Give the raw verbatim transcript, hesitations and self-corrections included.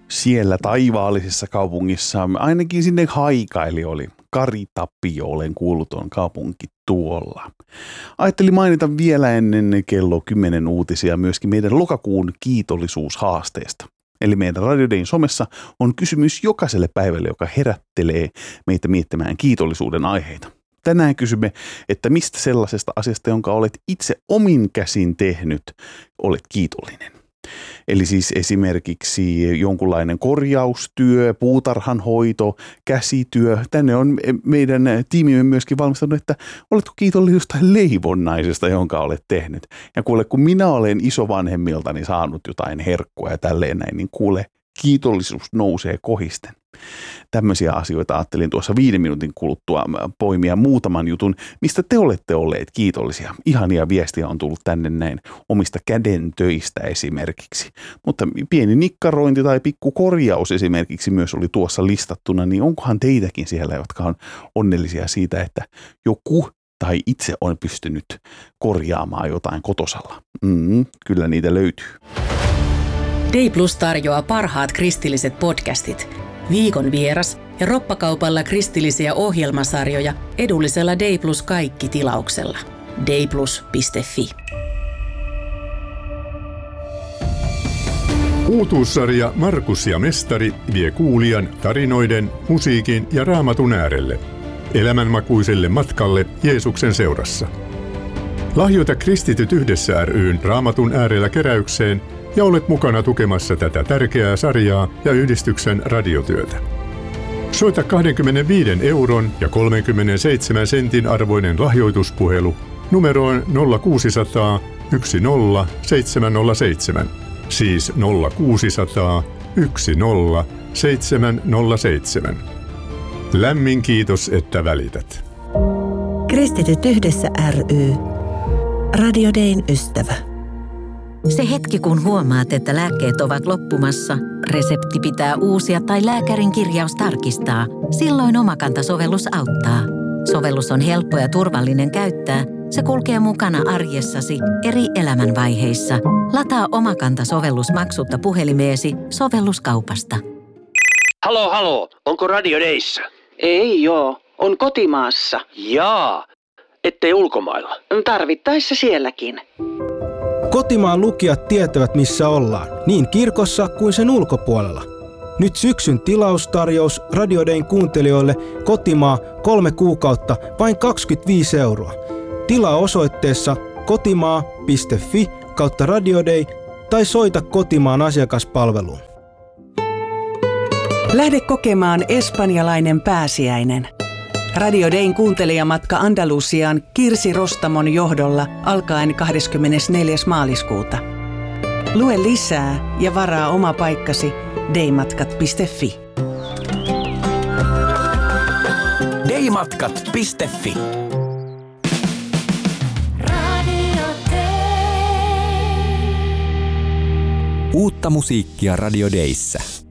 siellä taivaallisessa kaupungissa, ainakin sinne haikaili oli. Kari Tapio, olen kuullut on kaupunki tuolla. Ajattelin mainita vielä ennen kello kymmenen uutisia myöskin meidän lokakuun kiitollisuushaasteesta. Eli meidän Radio Dayn somessa on kysymys jokaiselle päivälle, joka herättelee meitä miettimään kiitollisuuden aiheita. Tänään kysymme, että mistä sellaisesta asiasta, jonka olet itse omin käsin tehnyt, olet kiitollinen. Eli siis esimerkiksi jonkunlainen korjaustyö, puutarhanhoito, käsityö. Tänne on meidän tiimimme myöskin valmistanut, että oletko kiitollinen jostain leivonnaisesta, jonka olet tehnyt. Ja kuule, kun minä olen isovanhemmiltani saanut jotain herkkua ja tälleen näin, niin kuule, kiitollisuus nousee kohisten. Tämmöisiä asioita ajattelin tuossa viiden minuutin kuluttua poimia muutaman jutun, mistä te olette olleet kiitollisia. Ihania viestiä on tullut tänne näin omista kädentöistä esimerkiksi. Mutta pieni nikkarointi tai pikku korjaus esimerkiksi myös oli tuossa listattuna, niin onkohan teitäkin siellä, jotka on onnellisia siitä, että joku tai itse on pystynyt korjaamaan jotain kotosalla. Mm, kyllä niitä löytyy. Day Plus tarjoaa parhaat kristilliset podcastit, viikon vieras ja roppakaupalla kristillisiä ohjelmasarjoja edullisella Day Plus kaikki tilauksella. dayplus piste fi. Uutuussarja Markus ja Mestari vie kuulijan tarinoiden, musiikin ja raamatun äärelle. Elämänmakuiselle matkalle Jeesuksen seurassa. Lahjoita Kristityt yhdessä ry:n Raamatun äärellä keräykseen ja olet mukana tukemassa tätä tärkeää sarjaa ja yhdistyksen radiotyötä. Soita kaksikymmentäviisi euron ja kolmekymmentäseitsemän sentin arvoinen lahjoituspuhelu numeroon nolla kuusisataa yksi nolla seitsemän nolla seitsemän, siis nolla kuusisataa yksi nolla seitsemän nolla seitsemän. Lämmin kiitos, että välität. Kristityt yhdessä ry. Radio Dayn ystävä. Se hetki, kun huomaat, että lääkkeet ovat loppumassa, resepti pitää uusia tai lääkärin kirjaus tarkistaa, silloin Omakanta-sovellus auttaa. Sovellus on helppo ja turvallinen käyttää. Se kulkee mukana arjessasi eri elämänvaiheissa. Lataa Omakanta-sovellus maksutta puhelimeesi sovelluskaupasta. Halo, halo. Onko Radio Dayssä? Ei joo. On kotimaassa. Jaa. Ettei ulkomailla. Tarvittaessa sielläkin. Kotimaan lukijat tietävät, missä ollaan, niin kirkossa kuin sen ulkopuolella. Nyt syksyn tilaustarjous Radio Dayn kuuntelijoille kotimaa kolme kuukautta vain kaksikymmentäviisi euroa. Tilaa osoitteessa kotimaa piste fi kautta Radio Day tai soita kotimaan asiakaspalveluun. Lähde kokemaan espanjalainen pääsiäinen. Radio Dayn kuuntelijamatka Andalusiaan Kirsi Rostamon johdolla alkaen kahdeskymmenesneljäs maaliskuuta. Lue lisää ja varaa oma paikkasi daymatkat piste fi. daymatkat piste fi. Uutta musiikkia Radio Dayssä.